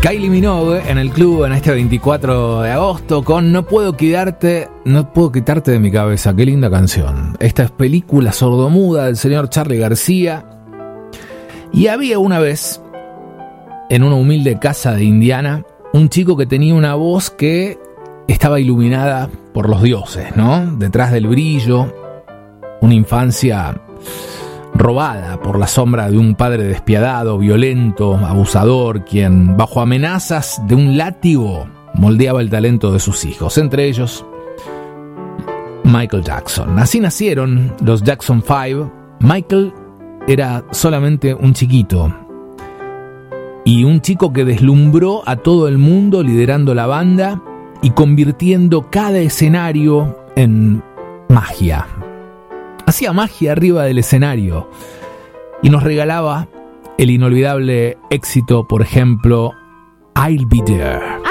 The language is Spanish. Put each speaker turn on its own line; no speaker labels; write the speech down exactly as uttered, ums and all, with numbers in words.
Kylie Minogue en el club en este veinticuatro de agosto con No puedo quitarte, no puedo quitarte de mi cabeza. Qué linda canción. Esta es película sordomuda del señor Charly García. Y había una vez, en una humilde casa de Indiana, un chico que tenía una voz que estaba iluminada por los dioses, ¿no? Detrás del brillo, una infancia robada por la sombra de un padre despiadado, violento, abusador, quien bajo amenazas de un látigo moldeaba el talento de sus hijos, entre ellos Michael Jackson. Así nacieron los Jackson Five. Michael era solamente un chiquito y un chico que deslumbró a todo el mundo liderando la banda y convirtiendo cada escenario en magia. Hacía magia arriba del escenario y nos regalaba el inolvidable éxito, por ejemplo, I'll Be There.